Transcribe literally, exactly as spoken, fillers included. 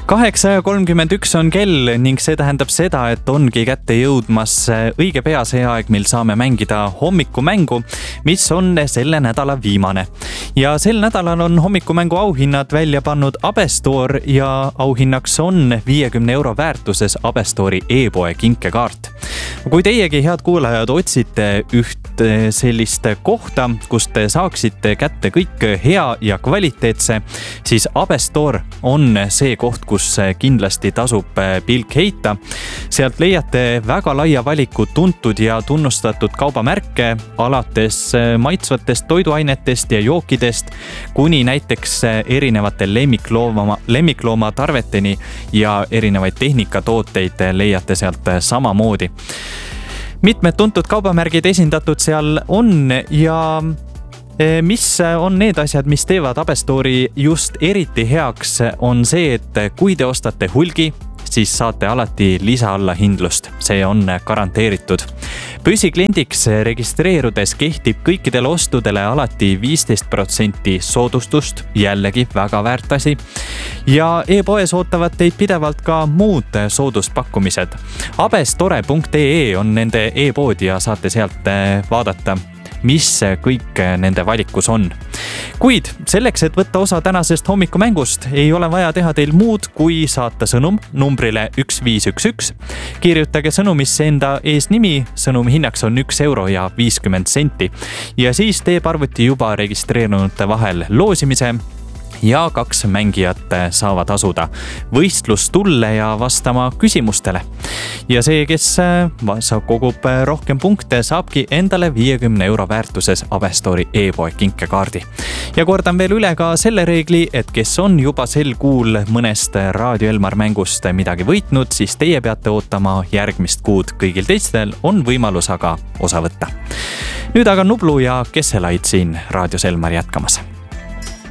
kaheksa ja kolmkümmend üks on kell ning see tähendab seda, et ongi kätte jõudmas õige pea see aeg, mil saame mängida hommikumängu, mis on selle nädala viimane. Ja sel nädalal on hommikumängu auhinnad välja pannud Abestore ja auhinnaks on viiekümne euro väärtuses Abestori e-poe kinkekaart. Kui teiegi, head kuulajad, otsite üht sellist kohta, kus te saaksite kätte kõik hea ja kvaliteetse, siis Abestore on see koht, kus kindlasti tasub pilk heita. Sealt leiate väga laia valiku tuntud ja tunnustatud kaubamärke, alates maitsvatest toiduainetest ja jookidest, kuni näiteks erinevate lemmiklooma, lemmiklooma tarveteni ja erinevaid tehnikatooteid leiate sealt samamoodi. Mitmed tuntud kaubamärgid esindatud seal on ja mis on need asjad, mis teevad Abestore'i just eriti heaks, on see, et kui te ostate hulgi, siis saate alati lisa alla hindlust. See on garanteeritud. Püsikliendiks registreerudes kehtib kõikidele ostudele alati viisteist protsenti soodustust, jällegi väga väärt asi. Ja e-poes ootavad teid pidevalt ka muud sooduspakkumised. abestore punkt ee on nende e-pood ja saate sealt vaadata, mis kõik nende valikus on. Kuid selleks, et võtta osa tänasest hommikumängust, ei ole vaja teha teil muud, kui saata sõnum numbrile üks viis üks üks. Kirjutage sõnumisse enda eesnimi, sõnumi hinnaks on üks euro ja viiskümmend senti. Ja siis teeb arvuti juba registreerunute vahel loosimise ja kaks mängijat saavad asuda võistlustulle ja vastama küsimustele. Ja see, kes kogub rohkem punkte, saabki endale viiekümne euro väärtuses Abestore'i e-poe kinkekaardi. Ja kordan veel üle ka selle reegli, et kes on juba sel kuul mõnest Raadio Elmar mängust midagi võitnud, siis teie peate ootama järgmist kuud. Kõigil teistel on võimalus aga osa võtta. Nüüd aga Nublu ja Kesselaid siin Raadios Elmar jätkamas.